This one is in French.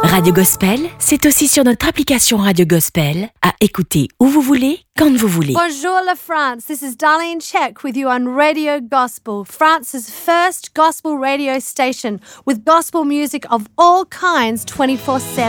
Radio Gospel, c'est aussi sur notre application Radio Gospel, à écouter où vous voulez, quand vous voulez. Bonjour la France, this is Darlene Check with you on Radio Gospel, France's first gospel radio station with gospel music of all kinds 24/7.